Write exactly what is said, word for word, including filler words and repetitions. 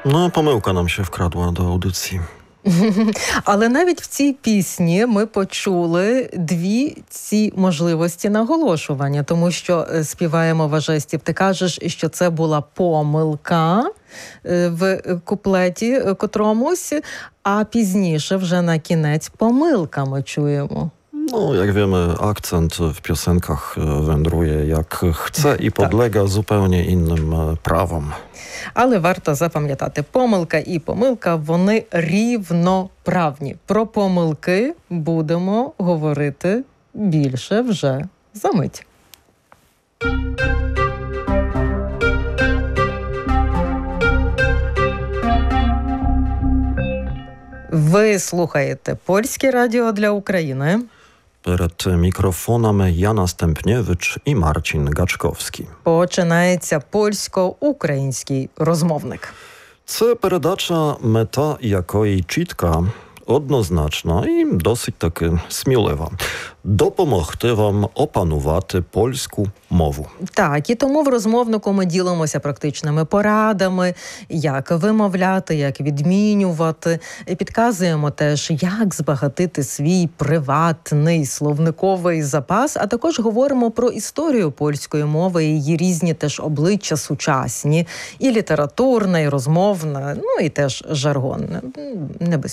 No, pomyłka nam się wkradła do audycji. Але навіть в цій пісні ми почули дві ці можливості наголошування, тому що співаємо «Важестів». Ти кажеш, що це була помилка в куплеті котромусь, а пізніше вже на кінець помилка ми чуємо. No, jak wiemy, akcent w piosenkach wędruje jak chce i podlega zupełnie innym prawom. Але варто запам'ятати, помилка і помилка, вони рівноправні. Про помилки будемо говорити більше вже за мить. Ви слухаєте Польське радіо для України. Перед мікрофонами Яна Стемпнєвич і Марcin Гачковський. Починається польсько-український розмовник. Це передача, мета якої чітка, однозначна і досить таки смілива. Допомогти вам опанувати польську мову. Так, і тому в розмовнику ми ділимося практичними порадами, як вимовляти, як відмінювати. Підказуємо теж, як збагатити свій приватний словниковий запас, а також говоримо про історію польської мови, її різні теж обличчя сучасні, і літературна, і розмовна, ну і теж жаргонне. Не без